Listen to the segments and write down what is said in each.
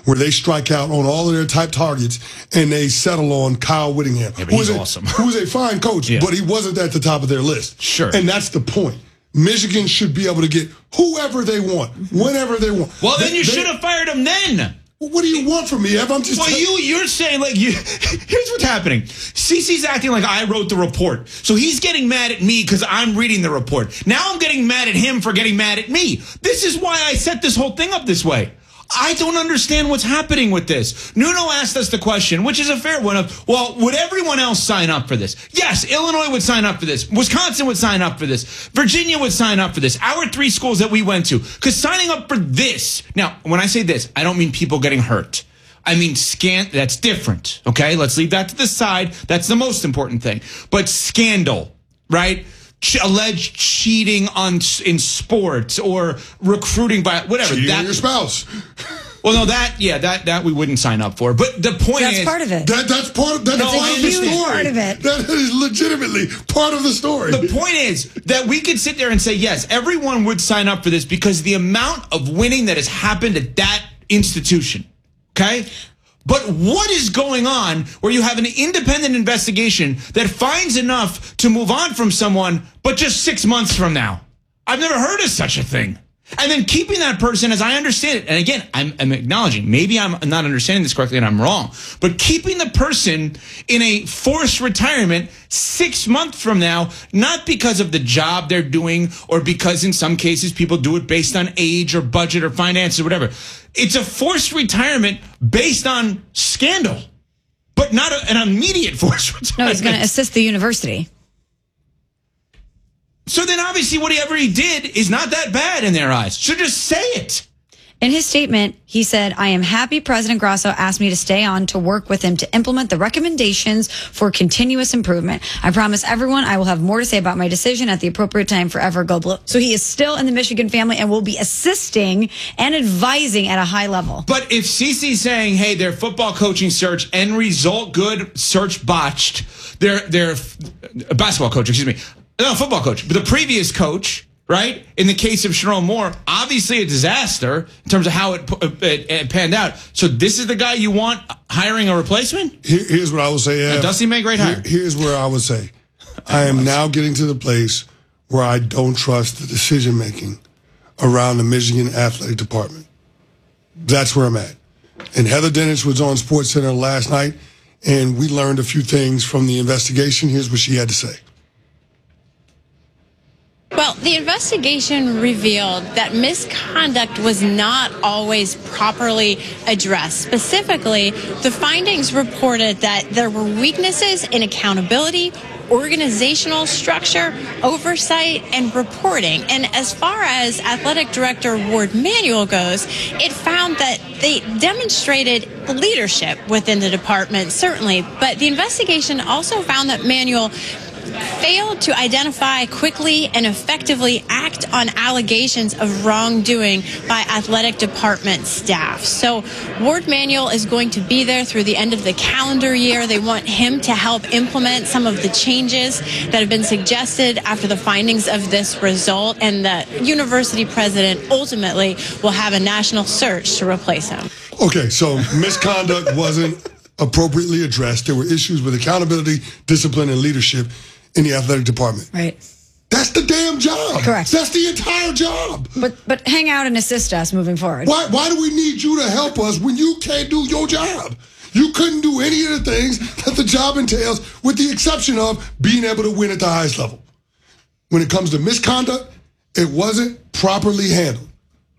where they strike out on all of their type targets and they settle on Kyle Whittingham, yeah, who's awesome. Who's a fine coach, but he wasn't at the top of their list. Sure. And that's the point. Michigan should be able to get whoever they want, whenever they want. Well, then you should have fired him then. What do you want from me, Ev? I'm just. Well, you're saying here's what's happening. CC's acting like I wrote the report, so he's getting mad at me because I'm reading the report. Now I'm getting mad at him for getting mad at me. This is why I set this whole thing up this way. I don't understand what's happening with this. Nuno asked us the question, which is a fair one, of, well, would everyone else sign up for this? Yes, Illinois would sign up for this. Wisconsin would sign up for this. Virginia would sign up for this. Our 3 schools that we went to. Because signing up for this, now, when I say this, I don't mean people getting hurt. I mean, that's different, okay? Let's leave that to the side. That's the most important thing. But scandal, right? Alleged cheating in sports or recruiting by whatever. Cheating your spouse. Well, no, that we wouldn't sign up for. But the point is, that's part of it. That's part of the story. Part of it. That is legitimately part of the story. The point is that we could sit there and say, yes, everyone would sign up for this because the amount of winning that has happened at that institution. Okay? But what is going on where you have an independent investigation that finds enough to move on from someone, but just 6 months from now? I've never heard of such a thing. And then keeping that person, as I understand it, and again, I'm acknowledging, maybe I'm not understanding this correctly and I'm wrong, but keeping the person in a forced retirement 6 months from now, not because of the job they're doing or because in some cases people do it based on age or budget or finances or whatever. It's a forced retirement based on scandal, but not an immediate forced retirement. No, he's going to assist the university. So then obviously whatever he did is not that bad in their eyes. So just say it. In his statement, he said, I am happy President Grasso asked me to stay on to work with him to implement the recommendations for continuous improvement. I promise everyone I will have more to say about my decision at the appropriate time forever go blue. So he is still in the Michigan family and will be assisting and advising at a high level. But if CC's saying, hey, their football coaching search, end result good, search botched, their basketball coach, excuse me, no, football coach, but the previous coach, right? In the case of Sherrone Moore, obviously a disaster in terms of how it panned out. So this is the guy you want hiring a replacement? Here's what I would say. Does he make great hire? Here's where I would say. I am now getting to the place where I don't trust the decision-making around the Michigan Athletic Department. That's where I'm at. And Heather Dinich was on SportsCenter last night, and we learned a few things from the investigation. Here's what she had to say. Well, the investigation revealed that misconduct was not always properly addressed. Specifically, the findings reported that there were weaknesses in accountability, organizational structure, oversight, and reporting. And as far as Athletic Director Ward Manuel goes, it found that they demonstrated leadership within the department, certainly. But the investigation also found that Manuel failed to identify, quickly, and effectively act on allegations of wrongdoing by athletic department staff. So Ward Manuel is going to be there through the end of the calendar year. They want him to help implement some of the changes that have been suggested after the findings of this result, and the university president ultimately will have a national search to replace him. Okay, so misconduct wasn't appropriately addressed. There were issues with accountability, discipline, and leadership in the athletic department. Right. That's the damn job. Correct. That's the entire job. But hang out and assist us moving forward. Why do we need you to help us when you can't do your job? You couldn't do any of the things that the job entails, with the exception of being able to win at the highest level. When it comes to misconduct, it wasn't properly handled.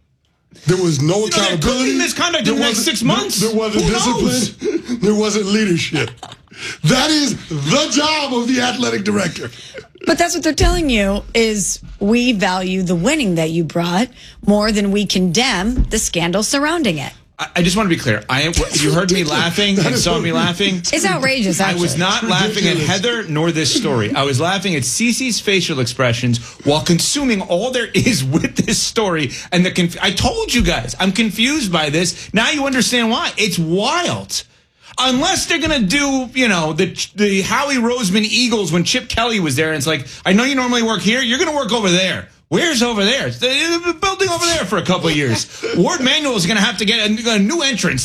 There was no accountability. There could be misconduct in the next 6 months. There wasn't discipline. There wasn't leadership. That is the job of the athletic director. But that's what they're telling you, is we value the winning that you brought more than we condemn the scandal surrounding it. I just want to be clear. You heard me laughing and saw me laughing. It's outrageous, actually. I was not laughing at Heather nor this story. I was laughing at Cece's facial expressions while consuming all there is with this story. And I told you guys, I'm confused by this. Now you understand why. It's wild. Unless they're going to do, the Howie Roseman Eagles when Chip Kelly was there. And it's like, I know you normally work here. You're going to work over there. Where's over there? The building over there for a couple of years. Ward Manuel is going to have to get a new entrance.